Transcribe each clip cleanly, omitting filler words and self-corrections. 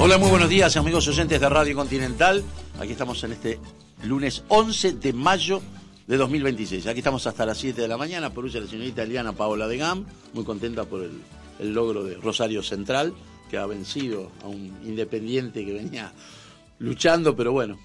Hola, muy buenos días, amigos oyentes de Radio Continental. Aquí estamos en este lunes 11 de mayo de 2026. Aquí estamos hasta las 7 de la mañana. Por la señorita Eliana Paola de Gam, muy contenta por el logro de Rosario Central, que ha vencido a un Independiente que venía luchando, pero bueno,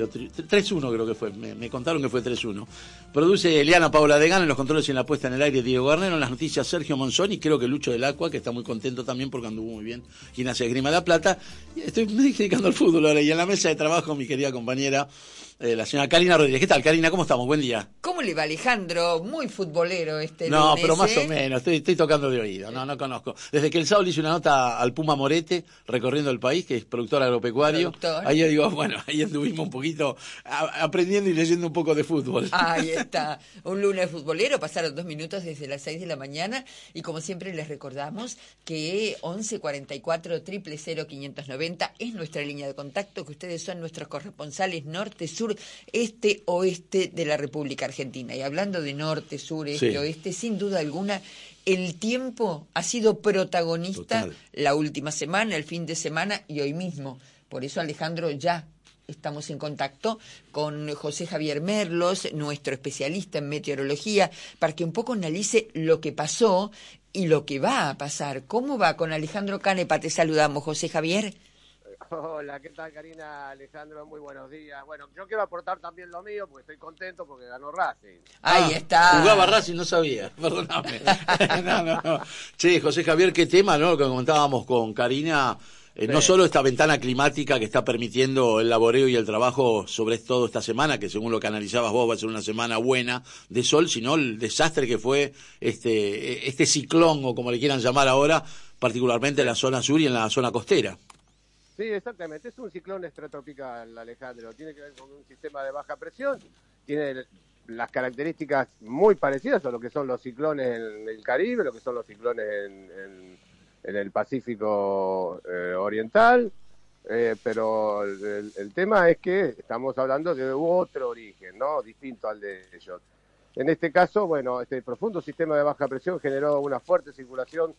3-1 creo que fue, me contaron que fue 3-1. Produce Eliana Paola de Gam, en los controles y en la puesta en el aire Diego Garnero, en las noticias Sergio Monzón y creo que Lucho del Acua, que está muy contento también porque anduvo muy bien Gimnasia de Esgrima de La Plata. Y estoy dedicando al fútbol ahora, y en la mesa de trabajo mi querida compañera, la señora Karina Rodríguez. ¿Qué tal, Karina? ¿Cómo estamos? Buen día. ¿Cómo le va, Alejandro? Muy futbolero No, lunes, pero más o menos, estoy tocando de oído, no conozco. Desde que el sábado le hice una nota al Puma Morete, recorriendo el país, que es productor agropecuario, ahí yo digo, bueno, ahí anduvimos un poquito aprendiendo y leyendo un poco de fútbol. Ahí está, un lunes futbolero, pasaron 2 minutos desde las 6 de la mañana, y como siempre les recordamos que 11 44 000 590 es nuestra línea de contacto, que ustedes son nuestros corresponsales norte, sur, este, oeste de la República Argentina. Y hablando de norte, sur, este, sí, oeste, sin duda alguna, el tiempo ha sido protagonista. Total. La última semana, el fin de semana y hoy mismo. Por eso, Alejandro, ya estamos en contacto con José Javier Merlos, nuestro especialista en meteorología, para que un poco analice lo que pasó y lo que va a pasar. ¿Cómo va? Con Alejandro Canepa te saludamos, José Javier. Hola, ¿qué tal, Karina? Alejandro, muy buenos días. Bueno, yo quiero aportar también lo mío, porque estoy contento porque ganó Racing. Ahí está. Jugaba Racing, no sabía, perdóname. No. Che, José Javier, qué tema, ¿no? Lo que comentábamos con Karina, sí. No solo esta ventana climática que está permitiendo el laboreo y el trabajo sobre todo esta semana, que según lo que analizabas vos va a ser una semana buena de sol, sino el desastre que fue este ciclón, o como le quieran llamar ahora, particularmente en la zona sur y en la zona costera. Sí, exactamente. Es un ciclón extratropical, Alejandro. Tiene que ver con un sistema de baja presión. Tiene las características muy parecidas a lo que son los ciclones en el Caribe, lo que son los ciclones en el Pacífico Oriental. Pero el tema es que estamos hablando de otro origen, ¿no? Distinto al de ellos. En este caso, bueno, este profundo sistema de baja presión generó una fuerte circulación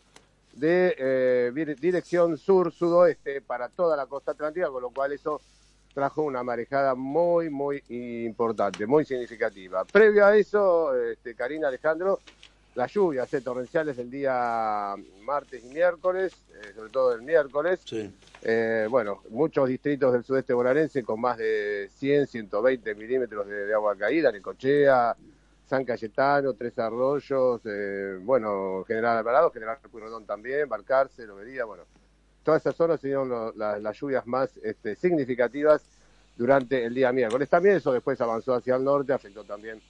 de dirección sur-sudoeste para toda la costa atlántica, con lo cual eso trajo una marejada muy, muy importante, muy significativa. Previo a eso, Karina, Alejandro, las lluvias torrenciales del día martes y miércoles, sobre todo el miércoles, sí. Bueno, muchos distritos del sudeste bonaerense con más de 100, 120 milímetros de agua caída, Necochea, San Cayetano, Tres Arroyos, bueno, General Alvarado, General Pueyrredón también, Balcarce, Lobería, bueno. Todas esas zonas fueron las lluvias más significativas durante el día miércoles. También eso después avanzó hacia el norte, afectó también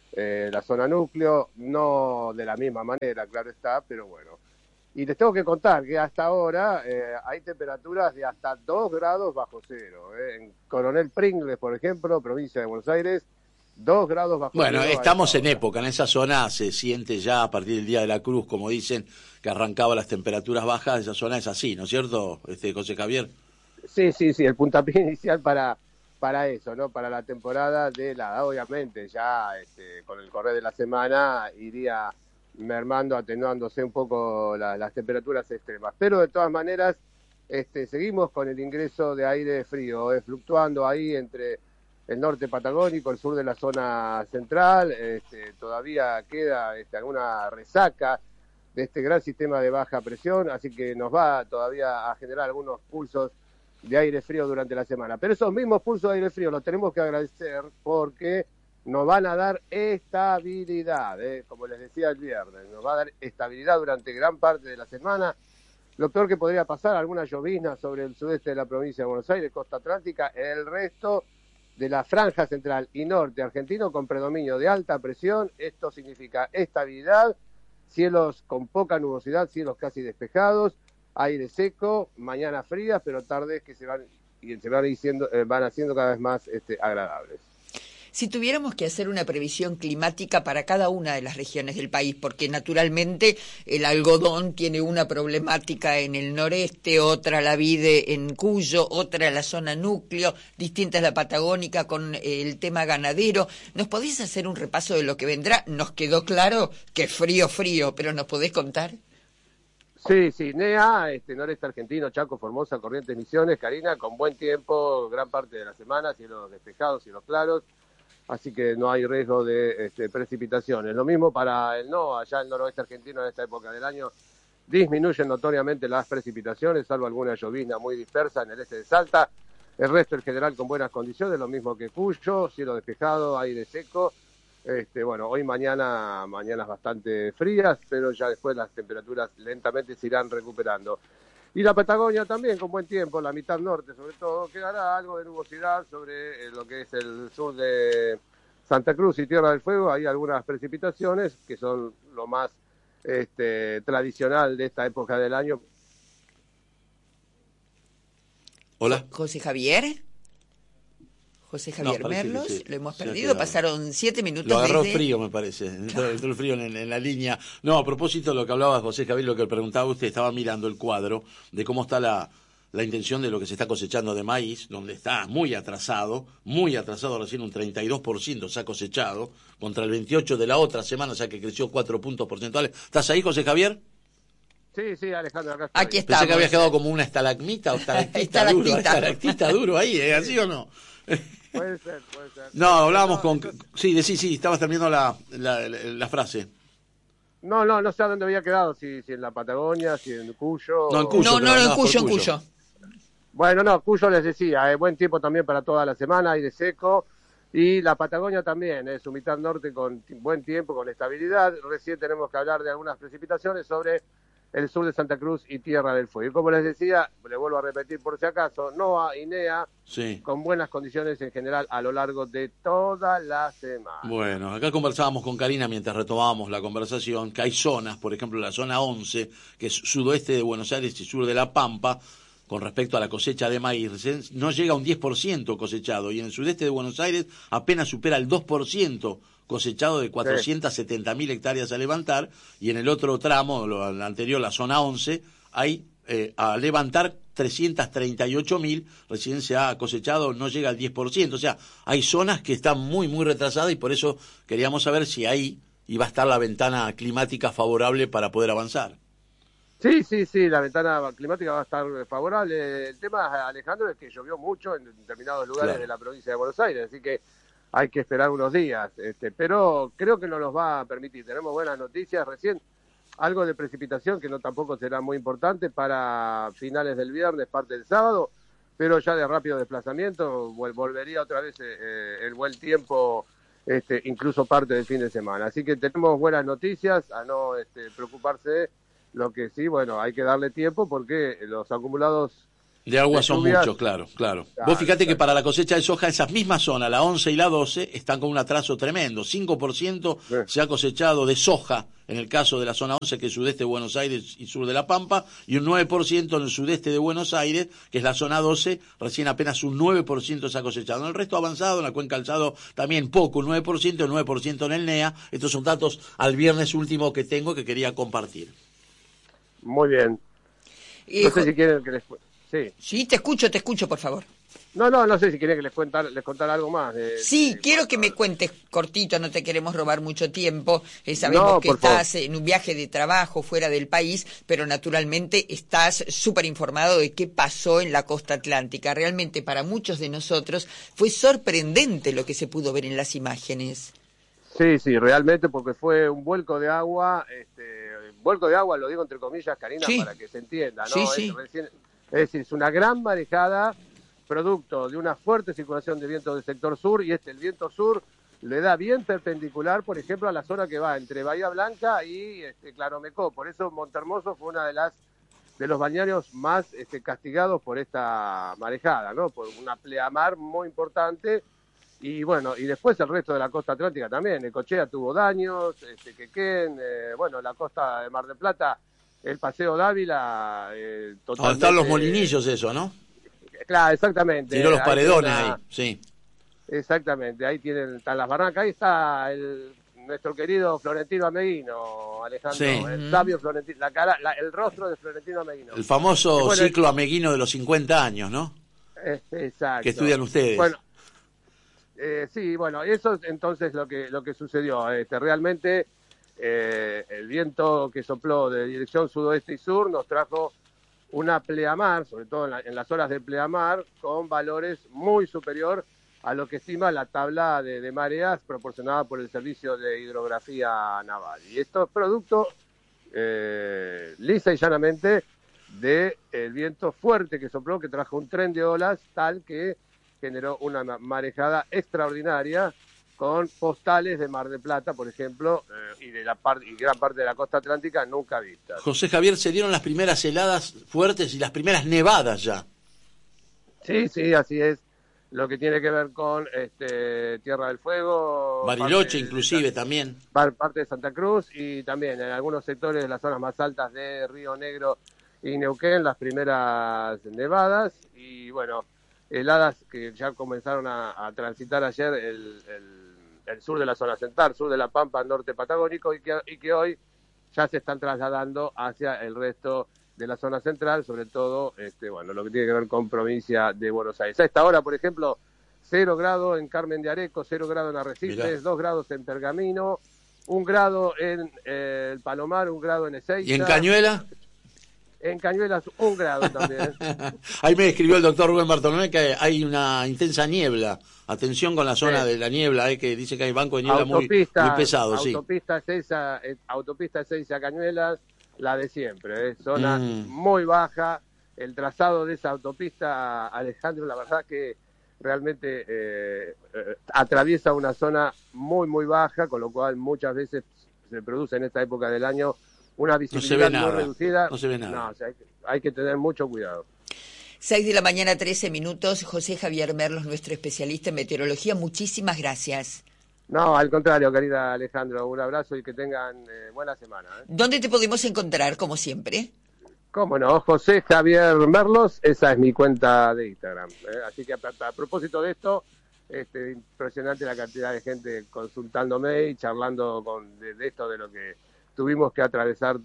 la zona núcleo, no de la misma manera, claro está, pero bueno. Y les tengo que contar que hasta ahora hay temperaturas de hasta 2 grados bajo cero. En Coronel Pringles, por ejemplo, provincia de Buenos Aires, 2 grados bajo cero. Bueno, estamos en época, en esa zona se siente ya a partir del Día de la Cruz, como dicen, que arrancaba las temperaturas bajas, esa zona es así, ¿no es cierto, José Javier? Sí, el puntapié inicial para eso, ¿no? Para la temporada de helada. Obviamente ya con el correr de la semana iría mermando, atenuándose un poco las temperaturas extremas, pero de todas maneras seguimos con el ingreso de aire frío, fluctuando ahí entre el norte patagónico, el sur de la zona central. Todavía queda alguna resaca de este gran sistema de baja presión, así que nos va todavía a generar algunos pulsos de aire frío durante la semana. Pero esos mismos pulsos de aire frío los tenemos que agradecer porque nos van a dar estabilidad, como les decía el viernes, nos va a dar estabilidad durante gran parte de la semana. Lo peor que podría pasar, alguna llovizna sobre el sudeste de la provincia de Buenos Aires, costa atlántica, el resto de la franja central y norte argentino con predominio de alta presión. Esto significa estabilidad, cielos con poca nubosidad, cielos casi despejados, aire seco, mañanas frías, pero tardes que van haciendo cada vez más agradables. Si tuviéramos que hacer una previsión climática para cada una de las regiones del país, porque naturalmente el algodón tiene una problemática en el noreste, otra la vide en Cuyo, otra la zona núcleo, distinta es la patagónica con el tema ganadero. ¿Nos podés hacer un repaso de lo que vendrá? Nos quedó claro que frío, pero ¿nos podés contar? Sí, NEA, noreste argentino, Chaco, Formosa, Corrientes, Misiones, Karina, con buen tiempo, gran parte de la semana, cielos despejados, cielos claros, así que no hay riesgo de precipitaciones. Lo mismo para el NOA, allá el noroeste argentino en esta época del año, disminuyen notoriamente las precipitaciones, salvo alguna llovizna muy dispersa en el este de Salta, el resto en general con buenas condiciones, lo mismo que Cuyo, cielo despejado, aire seco. Hoy mañanas bastante frías, pero ya después las temperaturas lentamente se irán recuperando. Y la Patagonia también con buen tiempo, la mitad norte sobre todo, quedará algo de nubosidad sobre lo que es el sur de Santa Cruz y Tierra del Fuego. Hay algunas precipitaciones que son lo más tradicional de esta época del año. Hola. José Javier Merlos, sí. Lo hemos perdido, pasaron 7 minutos. Lo agarró frío, me parece, entró el frío en la línea. No, a propósito de lo que hablaba José Javier, lo que preguntaba usted, estaba mirando el cuadro de cómo está la intención de lo que se está cosechando de maíz, donde está muy atrasado, recién un 32% se ha cosechado, contra el 28% de la otra semana, o sea que creció 4 puntos porcentuales. ¿Estás ahí, José Javier? Sí, Alejandro, acá estoy. Aquí estamos. Pensé que había quedado como una estalagmita o estalactita duro ahí, ¿así o no? Puede ser. No, hablábamos con... Sí, estabas terminando la frase. No sé a dónde había quedado, si en la Patagonia, si en Cuyo. No, en Cuyo. En Cuyo. Bueno, Cuyo les decía, buen tiempo también para toda la semana, aire seco. Y la Patagonia también, su mitad norte con buen tiempo, con estabilidad. Recién tenemos que hablar de algunas precipitaciones sobre el sur de Santa Cruz y Tierra del Fuego. Y como les decía, le vuelvo a repetir por si acaso, NOA y NEA, sí, con buenas condiciones en general a lo largo de toda la semana. Bueno, acá conversábamos con Karina mientras retomábamos la conversación, que hay zonas, por ejemplo la zona 11, que es sudoeste de Buenos Aires y sur de La Pampa, con respecto a la cosecha de maíz, no llega a un 10% cosechado, y en el sudeste de Buenos Aires apenas supera el 2% cosechado de 470.000 hectáreas a levantar, y en el otro tramo, lo anterior, la zona 11, hay a levantar 338.000, recién se ha cosechado, no llega al 10%, o sea, hay zonas que están muy, muy retrasadas, y por eso queríamos saber si ahí iba a estar la ventana climática favorable para poder avanzar. Sí, la ventana climática va a estar favorable. El tema, Alejandro, es que llovió mucho en determinados lugares de la provincia de Buenos Aires, así que hay que esperar unos días, pero creo que no nos va a permitir. Tenemos buenas noticias recién, algo de precipitación que no tampoco será muy importante para finales del viernes, parte del sábado, pero ya de rápido desplazamiento volvería otra vez el buen tiempo, incluso parte del fin de semana. Así que tenemos buenas noticias, a no preocuparse. Lo que sí, bueno, hay que darle tiempo porque los acumulados de agua son muchos, claro. Vos fíjate que para la cosecha de soja, esas mismas zonas, la 11 y la 12, están con un atraso tremendo. 5% se ha cosechado de soja, en el caso de la zona 11, que es sudeste de Buenos Aires y sur de La Pampa, y un 9% en el sudeste de Buenos Aires, que es la zona 12, recién apenas un 9% se ha cosechado. En el resto avanzado, en la cuenca Alzado también poco, un 9%, el 9% en el NEA. Estos son datos al viernes último que tengo que quería compartir. Muy bien. No sé si quieren que les... Sí, te escucho, por favor. No sé si quieren que les contar algo más. Quiero que me cuentes cortito, no te queremos robar mucho tiempo. Sabemos que estás en un viaje de trabajo fuera del país, pero naturalmente estás súper informado de qué pasó en la costa atlántica. Realmente para muchos de nosotros fue sorprendente lo que se pudo ver en las imágenes. Sí, realmente, porque fue un vuelco de agua, lo digo entre comillas, Karina, para que se entienda, ¿no? Es decir, es una gran marejada, producto de una fuerte circulación de viento del sector sur, y el viento sur le da bien perpendicular, por ejemplo, a la zona que va entre Bahía Blanca y Claromecó. Por eso Montehermoso fue una de los balnearios más castigados por esta marejada, ¿no? Por una pleamar muy importante. Y bueno, y después el resto de la costa atlántica también. Necochea tuvo daños, Quequén, la costa de Mar del Plata, el Paseo Dávila, totalmente... Donde están los molinillos, eso, ¿no? Claro, exactamente. Tiró los paredones ahí, sí. Exactamente, ahí están las barrancas, ahí está nuestro querido Florentino Ameguino, Alejandro, el sabio Florentino, el rostro de Florentino Ameguino. El famoso ciclo Ameguino de los 50 años, ¿no? Exacto. Que estudian ustedes. Bueno, eso es entonces lo que sucedió. Realmente el viento que sopló de dirección sudoeste y sur nos trajo una pleamar, sobre todo en las horas de pleamar, con valores muy superior a lo que estima la tabla de mareas proporcionada por el Servicio de Hidrografía Naval. Y esto es producto, lisa y llanamente, del viento fuerte que sopló, que trajo un tren de olas tal que generó una marejada extraordinaria, con postales de Mar del Plata, por ejemplo, y gran parte de la costa atlántica nunca vistas. José Javier, se dieron las primeras heladas fuertes y las primeras nevadas ya. Sí, así es. Lo que tiene que ver con Tierra del Fuego, Bariloche inclusive también. Parte de Santa Cruz, y también en algunos sectores de las zonas más altas de Río Negro y Neuquén, las primeras nevadas, y bueno, heladas que ya comenzaron a transitar ayer el sur de la zona central, sur de la Pampa, norte patagónico, y que hoy ya se están trasladando hacia el resto de la zona central, sobre todo lo que tiene que ver con provincia de Buenos Aires. A esta hora, por ejemplo, 0 grados en Carmen de Areco, 0 grados en Arrecifes, mirá. 2 grados en Pergamino, 1 grado en el Palomar, 1 grado en Ezeiza. ¿Y en Cañuela? En Cañuelas 1 grado también. Ahí me escribió el doctor Rubén Bartolomé que hay una intensa niebla. Atención con la zona de la niebla, que dice que hay banco de niebla muy pesado. Autopista Ezeiza Cañuelas, la de siempre, zona muy baja. El trazado de esa autopista, Alejandro, la verdad que realmente atraviesa una zona muy, muy baja, con lo cual muchas veces se produce en esta época del año una visibilidad muy reducida. No se ve nada. No, o sea, hay que tener mucho cuidado. 6 de la mañana, 13 minutos. José Javier Merlos, nuestro especialista en meteorología, muchísimas gracias. No, al contrario, querida Alejandro, un abrazo y que tengan buena semana. ¿Dónde te podemos encontrar, como siempre? Cómo no, José Javier Merlos, esa es mi cuenta de Instagram. Así que a propósito de esto, impresionante la cantidad de gente consultándome y charlando de esto, de lo que tuvimos que atravesar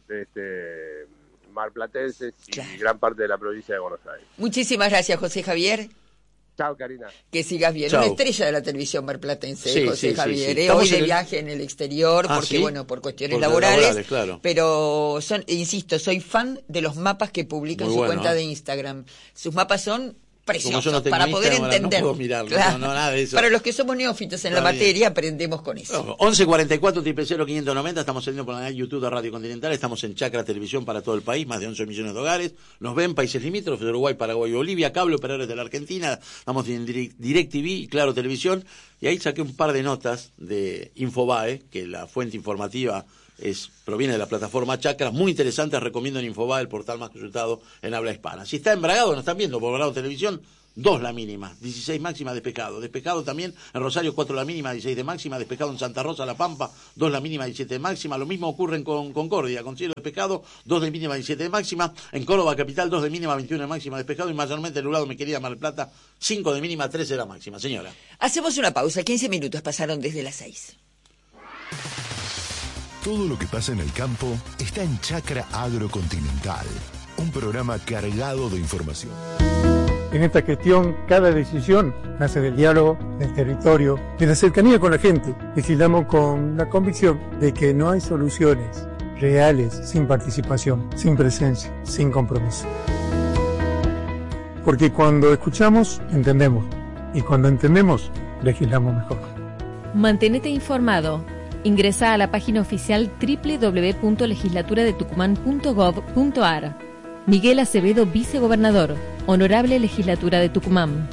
marplatenses y gran parte de la provincia de Buenos Aires. Muchísimas gracias, José Javier. Chao, Karina. Que sigas bien. Chau. Una estrella de la televisión marplatense, sí, José Javier. Sí. Hoy de viaje en el exterior, porque por cuestiones laborales. Claro. Pero insisto, soy fan de los mapas que publica en su cuenta de Instagram. Sus mapas son preciosos para poder entender. No puedo mirarlo, claro. nada de eso. Para los que somos neófitos en la materia, aprendemos con eso. 1144-00590, estamos saliendo por el canal YouTube de Radio Continental, estamos en Chacra Televisión para todo el país, más de 11 millones de hogares, nos ven países limítrofes, Uruguay, Paraguay y Bolivia, cable operadores de la Argentina, estamos en DirecTV y Claro Televisión, y ahí saqué un par de notas de Infobae, que la fuente informativa proviene de la plataforma Chacra, muy interesante, recomiendo en Infobae, el portal más consultado en habla hispana. Si está en Bragado, nos están viendo por Bragado Televisión, 2 la mínima, 16 máxima despejado. Despejado también en Rosario, 4 la mínima, 16 de máxima. Despejado en Santa Rosa, La Pampa, 2 la mínima, 17 de máxima. Lo mismo ocurre con Concordia, con cielo despejado, 2 de mínima, 17 de máxima. En Córdoba Capital, 2 de mínima, 21 de máxima despejado. Y mayormente nublado, mi querida Mar del Plata, 5 de mínima, 13 de la máxima. Señora. Hacemos una pausa, 15 minutos pasaron desde las 6. Todo lo que pasa en el campo está en Chacra Agrocontinental, un programa cargado de información. En esta gestión, cada decisión nace del diálogo, del territorio, de la cercanía con la gente. Legislamos con la convicción de que no hay soluciones reales sin participación, sin presencia, sin compromiso. Porque cuando escuchamos, entendemos. Y cuando entendemos, legislamos mejor. Mantenete informado. Ingresa a la página oficial www.legislaturadetucumán.gov.ar. Miguel Acevedo, vicegobernador. Honorable Legislatura de Tucumán.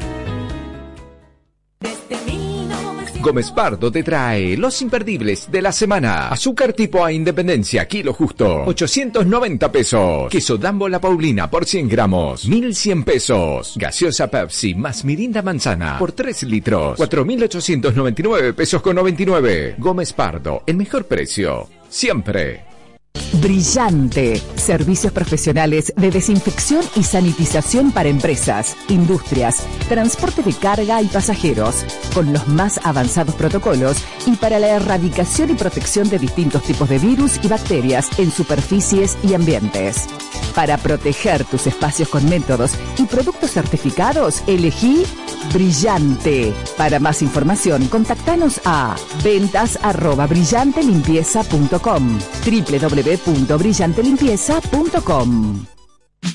Gómez Pardo te trae los imperdibles de la semana. Azúcar tipo A Independencia, kilo justo, 890 pesos. Queso Dambo La Paulina por 100 gramos, 1100 pesos. Gaseosa Pepsi más Mirinda Manzana por 3 litros, 4.899 pesos con 99. Gómez Pardo, el mejor precio, siempre. Brillante. Servicios profesionales de desinfección y sanitización para empresas, industrias, transporte de carga y pasajeros, con los más avanzados protocolos y para la erradicación y protección de distintos tipos de virus y bacterias en superficies y ambientes. Para proteger tus espacios con métodos y productos certificados, elegí Brillante. Para más información, contactanos a ventas@brillantelimpieza.com, www.brillantelimpieza.com.